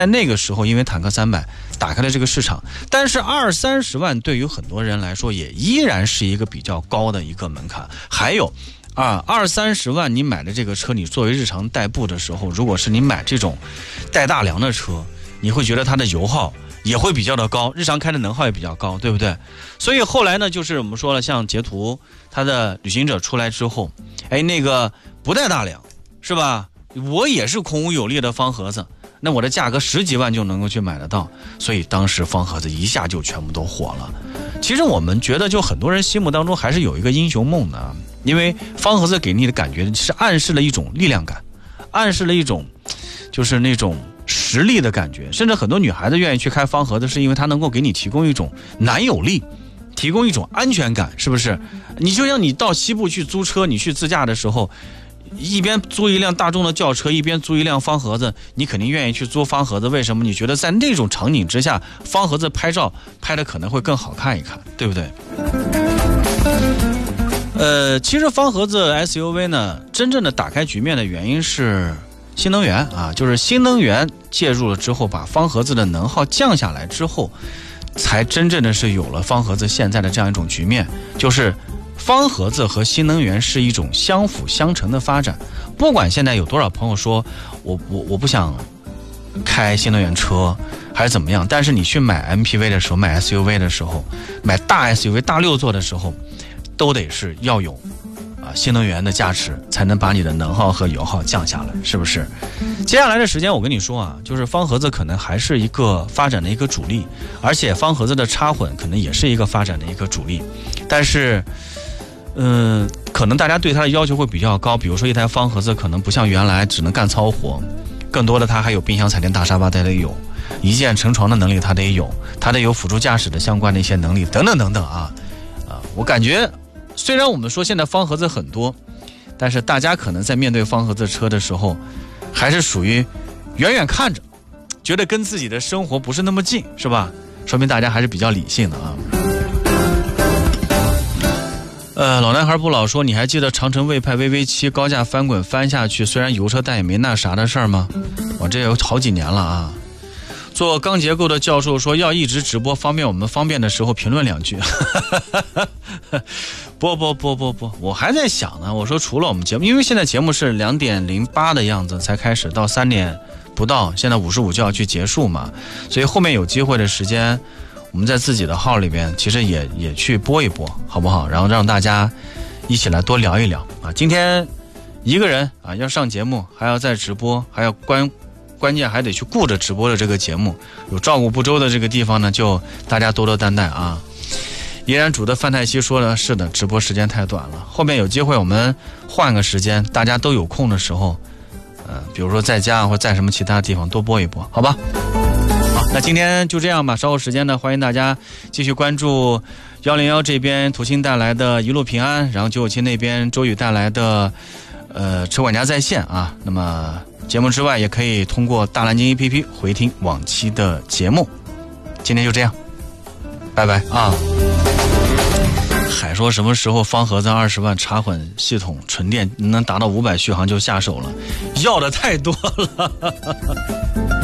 在那个时候，因为坦克300打开了这个市场，但是20-30万对于很多人来说也依然是一个比较高的一个门槛。还有20-30万你买的这个车，你作为日常代步的时候，如果是你买这种带大梁的车，你会觉得它的油耗也会比较的高，日常开的能耗也比较高，对不对？所以后来呢，就是我们说了，像捷途它的旅行者出来之后，那个不带大梁是吧？我也是孔武有力的方盒子，那我的价格10几万就能够去买得到，所以当时方盒子一下就全部都火了。其实我们觉得，就很多人心目当中还是有一个英雄梦的，因为方盒子给你的感觉是暗示了一种力量感，暗示了一种就是那种实力的感觉，甚至很多女孩子愿意去开方盒子，是因为它能够给你提供一种男友力，提供一种安全感，是不是？你就像你到西部去租车，你去自驾的时候，一边租一辆大众的轿车，一边租一辆方盒子，你肯定愿意去租方盒子。为什么？你觉得在那种场景之下，方盒子拍照拍的可能会更好看一看，对不对？其实方盒子 SUV 呢，真正的打开局面的原因是新能源啊，就是新能源介入了之后，把方盒子的能耗降下来之后，才真正的是有了方盒子现在的这样一种局面，就是方盒子和新能源是一种相辅相成的发展。不管现在有多少朋友说我不想开新能源车还是怎么样，但是你去买 MPV 的时候，买 SUV 的时候，买大 SUV 大6座的时候，都得是要有新能源的加持，才能把你的能耗和油耗降下来，是不是？接下来的时间我跟你说就是方盒子可能还是一个发展的一个主力，而且方盒子的插混可能也是一个发展的一个主力，但是可能大家对它的要求会比较高，比如说一台方盒子可能不像原来只能干糙活，更多的它还有冰箱、彩电、大沙发，它得有一键成床的能力，它得有，它得有辅助驾驶的相关的一些能力等等等等我感觉虽然我们说现在方盒子很多，但是大家可能在面对方盒子车的时候，还是属于远远看着，觉得跟自己的生活不是那么近，是吧？说明大家还是比较理性的老男孩不老说，你还记得长城魏派 VV7 高架翻滚翻下去，虽然油车但也没那啥的事儿吗？我这有好几年了做钢结构的教授说要一直直播，方便我们方便的时候评论2句。不，我还在想呢。我说除了我们节目，因为现在节目是2点08的样子才开始，到3点不到，现在55就要去结束嘛，所以后面有机会的时间，我们在自己的号里边其实也去播一播，好不好？然后让大家一起来多聊一聊今天一个人要上节目，还要在直播，还要关键还得去顾着直播的这个节目，有照顾不周的这个地方呢，就大家多多担待依然主的范太西说的是的，直播时间太短了，后面有机会我们换个时间，大家都有空的时候比如说在家或在什么其他地方多播一播，好吧？好，那今天就这样吧，稍后时间呢，欢迎大家继续关注101这边土星带来的一路平安，然后957那边周宇带来的车管家在线那么节目之外也可以通过大蓝鲸 APP 回听往期的节目。今天就这样，拜拜还说什么时候方盒子20万插混系统纯电能达到500续航就下手了，要的太多了